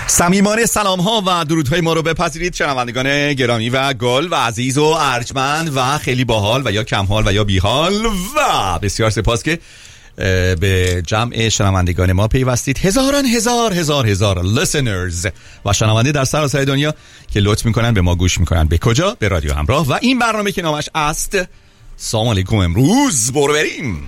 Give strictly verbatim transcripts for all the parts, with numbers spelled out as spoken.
صمیمانه سلام ها و درودهای ما رو بپذیرید شنوندگان گرامی و گل و عزیز و ارجمند و خیلی باحال و یا کم حال و یا بی حال و بسیار سپاس که به جمع شنوندگان ما پیوستید. هزاران هزار هزار هزار listeners و شنونده در سراسر دنیا که لطف میکنن به ما گوش میکنن. به کجا؟ به رادیو همراه و این برنامه که نامش است سلام علیکم. امروز برو بریم.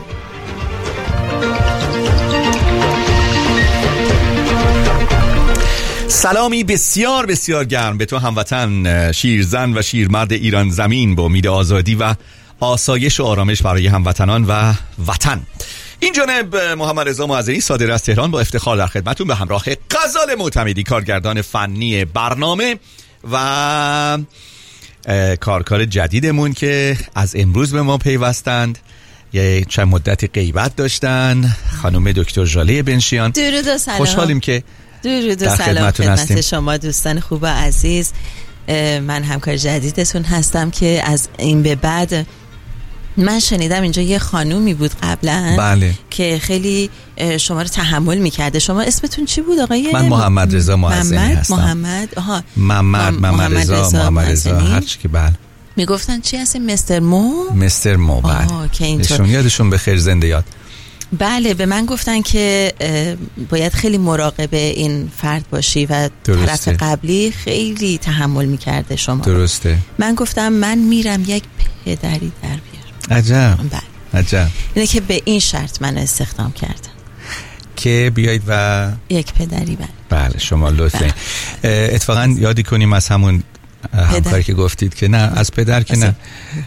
سلامی بسیار بسیار گرم به تو هموطن، شیرزن و شیرمرد ایران زمین، با امید آزادی و آسایش و آرامش برای هموطنان و وطن. این جانب محمد رضا معظمی صادر از تهران با افتخار در خدمتتون به همراه غزال معتمدی، کارگردان فنی برنامه و کارکار جدیدمون که از امروز به ما پیوستند. یه چند مدت غیبت داشتن، خانم دکتر ژاله بنشیان. درود و سلام. خوشحالیم که درود و سلام خدمت شما دوستان خوب و عزیز. من همکار جدیدتون هستم که از این به بعد من شنیدم اینجا یه خانومی بود قبلا بله. که خیلی شما رو تحمل میکرده. شما اسمتون چی بود آقای؟ من محمد رضا معظمی هستم. محمد آها محمد محمد رضا محمد رضا هر چی که بله. میگفتن چی هستین؟ مستر مو مستر مو بله. که اینطور نشون یادشون به خیر زنده یاد. بله به من گفتن که باید خیلی مراقب این فرد باشی و درسته. طرف قبلی خیلی تحمل میکرده شما. درسته. من گفتم من میرم یک پدری در بیارم. عجب. بله. عجب. اینه که به این شرط من استخدام کردم که بیایید و یک پدری. بله بله شما لطفاً اتفاقا یادی کنیم از همون همکاری که گفتید که نه از پدر که نه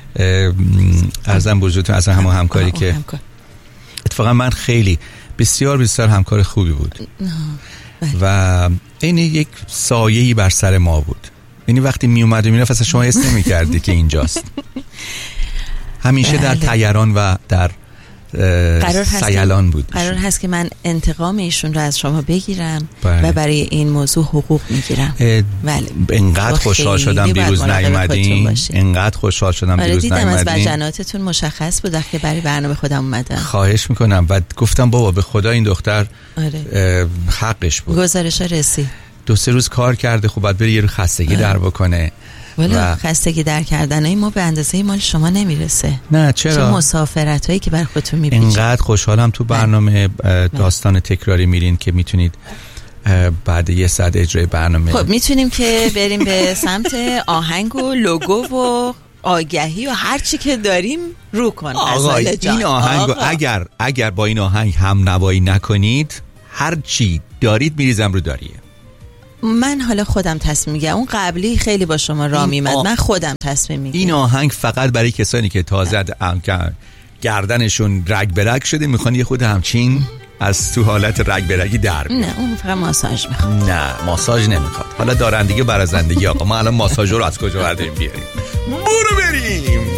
ارزم بزرگتون از همون همکاری که همکار. اتفاقا من خیلی بسیار بسیار همکار خوبی بود و این یک سایه‌ای بر سر ما بود. یعنی وقتی می اومد و میرفت اصلا شما حس نمی‌کردی که اینجاست. همیشه در طیران و در سیلان بود. قرار هست که من انتقام ایشون رو از شما بگیرم بله. و برای این موضوع حقوق میگیرم. بله. انقدر خوشحال شدم دیروز نیومدین. انقدر خوشحال شدم دیروز نیومدین. دیدم از وجناتتون مشخص بود که برای برنامه خودم اومدم. خواهش میکنم و گفتم بابا به خدا این دختر آره. حقش بود. گزارش رسید. دو سه روز کار کرده خب باید بره یه رو خستگی آره. در بکنه. ولی خستگی در کردن های ما به اندازه مال شما نمیرسه. نه چرا؟ چه مسافرت هایی که بر خودتون میبینید. اینقدر خوشحالم تو برنامه داستان تکراری میرین که میتونید بعد یه ساعت اجرای برنامه خب میتونیم که بریم به سمت آهنگ و لوگو و آگهی و هر چی که داریم رو کن. آقا این آهنگ اگر اگر با این آهنگ هم نوایی نکنید هر چی دارید میریزم رو داریه. من حالا خودم تصمیم میگیرم. اون قبلی خیلی با شما راه میمد آ... من خودم تصمیم میگیرم. این آهنگ فقط برای کسانی که تازه گردنشون رگ به رگ شده میخوان یه خود همچین از تو حالت رگ به رگی در بیان. نه اون فقط ماساژ میخواد. نه ماساژ نمیخواد. حالا دارندگی و برازندگی آقا ما الان ماساژ رو از کجا برداریم بیاریم؟ برو بریم.